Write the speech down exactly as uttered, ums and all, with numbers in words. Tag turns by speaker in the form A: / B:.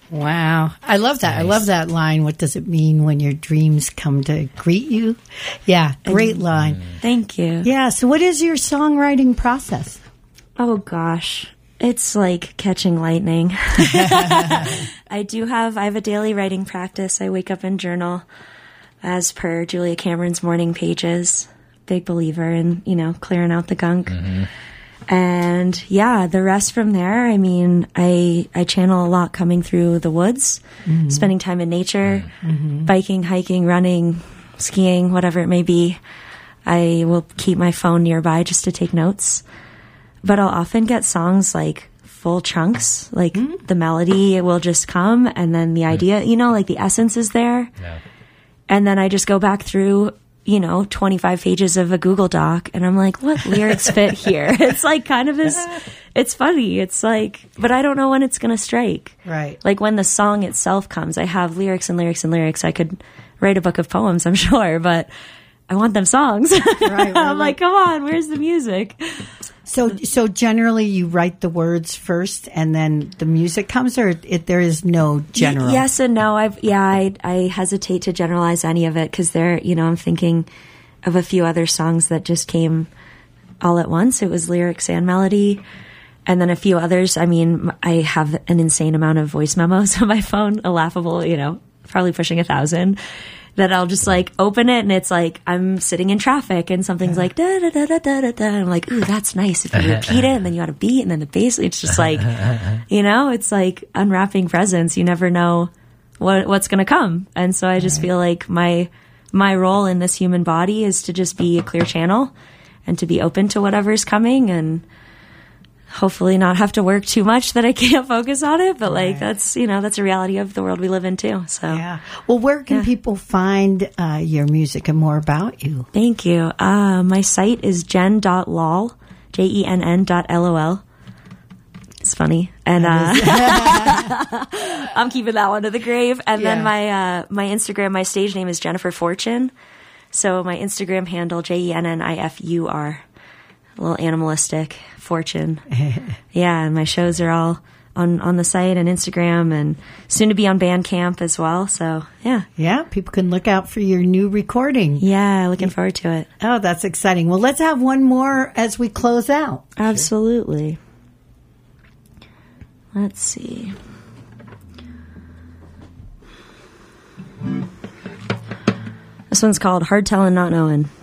A: Wow. I love that. Nice. I love that line. What does it mean when your dreams come to greet you? Yeah, great and, line.
B: Thank you.
A: Yeah, so what is your songwriting process?
B: Oh, gosh. It's like catching lightning. I do have, I have a daily writing practice. I wake up and journal as per Julia Cameron's morning pages. Big believer in, you know, clearing out the gunk. Mm-hmm. And yeah, the rest from there, I mean, I I channel a lot coming through the woods, mm-hmm. spending time in nature, mm-hmm. biking, hiking, running, skiing, whatever it may be. I will keep my phone nearby just to take notes. But I'll often get songs like full chunks, like mm-hmm. the melody will just come and then the idea, you know, like the essence is there. Yeah. And then I just go back through, you know, twenty-five pages of a Google Doc and I'm like, what lyrics fit here? It's like kind of this, it's funny. It's like, but I don't know when it's going to strike.
A: Right.
B: Like when the song itself comes, I have lyrics and lyrics and lyrics. I could write a book of poems, I'm sure, but I want them songs. Right, right, I'm like, come on, where's the music?
A: So, so generally you write the words first and then the music comes, or it, there is no general?
B: Y- yes and no. I've, yeah, I, I hesitate to generalize any of it because there, you know, I'm thinking of a few other songs that just came all at once. It was lyrics and melody. And then a few others. I mean, I have an insane amount of voice memos on my phone, a laughable, you know, probably pushing a thousand. That I'll just like open it and it's like I'm sitting in traffic and something's like da da da da da da da. And I'm like, ooh, that's nice. If you repeat it and then you add a beat and then the bass, it's just like, you know, it's like unwrapping presents. You never know what what's gonna come. And so I just right. feel like my my role in this human body is to just be a clear channel and to be open to whatever's coming and hopefully not have to work too much that I can't focus on it. But like, right. that's, you know, that's a reality of the world we live in too. So,
A: yeah. Well, where can yeah. people find uh, your music and more about you?
B: Thank you. Uh, my site is jen dot lol, J E N N dot L O L. It's funny. And, uh, I'm keeping that one to the grave. And yeah. then my, uh, my Instagram, my stage name is Jennifer Fortune. So my Instagram handle, J E N N I F U R, a little animalistic. Fortune. Yeah, and my shows are all on, on the site and Instagram and soon to be on Bandcamp as well. So, yeah.
A: Yeah, people can look out for your new recording.
B: Yeah, looking forward to it.
A: Oh, that's exciting. Well, let's have one more as we close out.
B: Absolutely. Sure. Let's see. This one's called Hard Tellin' Not Knowin'.